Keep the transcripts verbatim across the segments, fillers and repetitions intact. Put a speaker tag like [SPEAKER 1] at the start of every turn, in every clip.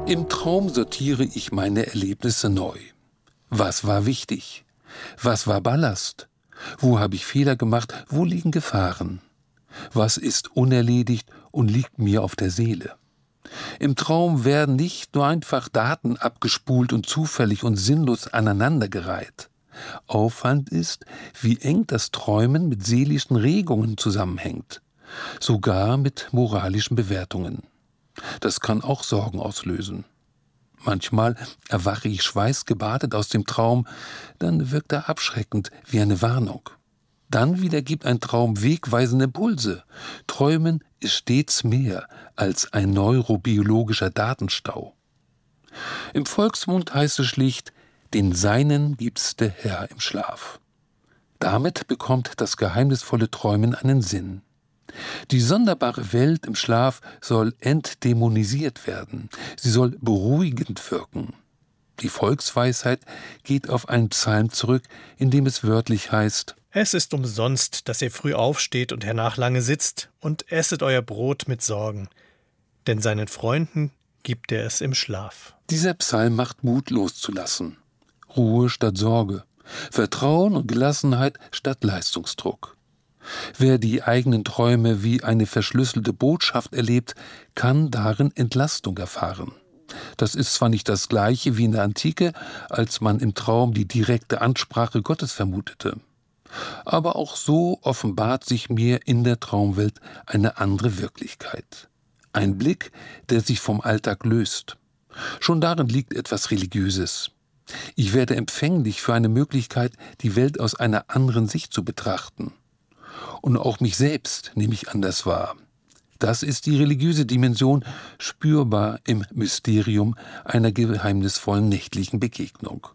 [SPEAKER 1] Im Traum sortiere ich meine Erlebnisse neu. Was war wichtig? Was war Ballast? Wo habe ich Fehler gemacht? Wo liegen Gefahren? Was ist unerledigt und liegt mir auf der Seele? Im Traum werden nicht nur einfach Daten abgespult und zufällig und sinnlos aneinandergereiht. Auffallend ist, wie eng das Träumen mit seelischen Regungen zusammenhängt, sogar mit moralischen Bewertungen. Das kann auch Sorgen auslösen. Manchmal erwache ich schweißgebadet aus dem Traum, dann wirkt er abschreckend wie eine Warnung. Dann wieder gibt ein Traum wegweisende Impulse. Träumen ist stets mehr als ein neurobiologischer Datenstau. Im Volksmund heißt es schlicht, den Seinen gibt's der Herr im Schlaf. Damit bekommt das geheimnisvolle Träumen einen Sinn. Die sonderbare Welt im Schlaf soll entdämonisiert werden. Sie soll beruhigend wirken. Die Volksweisheit geht auf einen Psalm zurück, in dem es wörtlich heißt:
[SPEAKER 2] Es ist umsonst, dass ihr früh aufsteht und hernach lange sitzt und esset euer Brot mit Sorgen, denn seinen Freunden gibt er es im Schlaf.
[SPEAKER 1] Dieser Psalm macht Mut loszulassen. Ruhe statt Sorge, Vertrauen und Gelassenheit statt Leistungsdruck. Wer die eigenen Träume wie eine verschlüsselte Botschaft erlebt, kann darin Entlastung erfahren. Das ist zwar nicht das Gleiche wie in der Antike, als man im Traum die direkte Ansprache Gottes vermutete. Aber auch so offenbart sich mir in der Traumwelt eine andere Wirklichkeit. Ein Blick, der sich vom Alltag löst. Schon darin liegt etwas Religiöses. Ich werde empfänglich für eine Möglichkeit, die Welt aus einer anderen Sicht zu betrachten. Und auch mich selbst nehme ich anders wahr. Das ist die religiöse Dimension, spürbar im Mysterium einer geheimnisvollen nächtlichen Begegnung.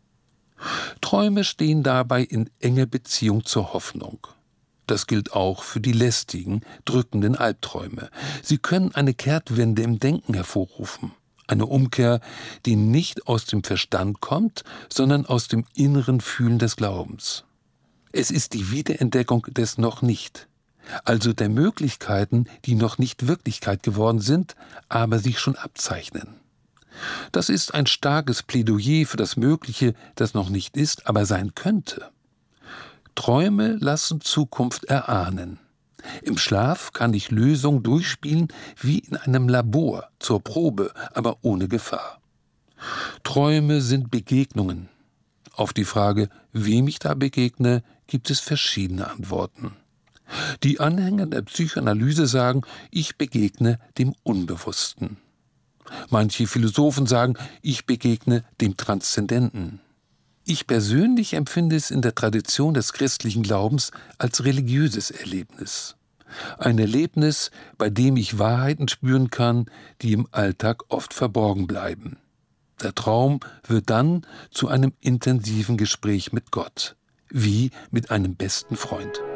[SPEAKER 1] Träume stehen dabei in enger Beziehung zur Hoffnung. Das gilt auch für die lästigen, drückenden Albträume. Sie können eine Kehrtwende im Denken hervorrufen. Eine Umkehr, die nicht aus dem Verstand kommt, sondern aus dem inneren Fühlen des Glaubens. Es ist die Wiederentdeckung des Noch-Nicht, also der Möglichkeiten, die noch nicht Wirklichkeit geworden sind, aber sich schon abzeichnen. Das ist ein starkes Plädoyer für das Mögliche, das noch nicht ist, aber sein könnte. Träume lassen Zukunft erahnen. Im Schlaf kann ich Lösungen durchspielen wie in einem Labor, zur Probe, aber ohne Gefahr. Träume sind Begegnungen. Auf die Frage, wem ich da begegne, gibt es verschiedene Antworten. Die Anhänger der Psychoanalyse sagen, ich begegne dem Unbewussten. Manche Philosophen sagen, ich begegne dem Transzendenten. Ich persönlich empfinde es in der Tradition des christlichen Glaubens als religiöses Erlebnis. Ein Erlebnis, bei dem ich Wahrheiten spüren kann, die im Alltag oft verborgen bleiben. Der Traum wird dann zu einem intensiven Gespräch mit Gott, wie mit einem besten Freund.